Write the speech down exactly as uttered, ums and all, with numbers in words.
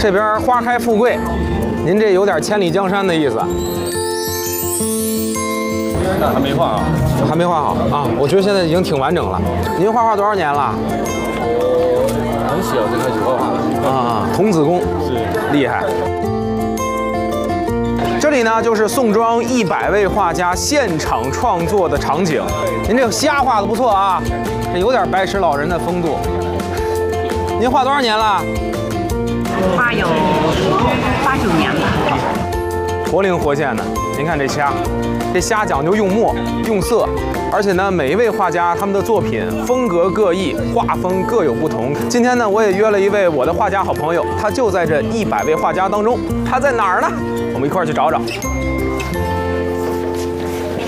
这边花开富贵，您这有点千里江山的意思。 还没画啊？ 还没画好啊？我觉得现在已经挺完整了。您画画多少年了？ 很小就开始画画了啊，童子功是厉害。这里呢就是宋庄一百位画家现场创作的场景。您这个虾画的不错啊，这有点白石老人的风度。您画多少年了？ 画有八九年吧。 活灵活现的。您看这虾，这虾讲究用墨、用色，而且呢，每一位画家他们的作品风格各异，画风各有不同。今天呢，我也约了一位我的画家好朋友，他就在这一百位画家当中。他在哪儿呢？我们一块儿去找找。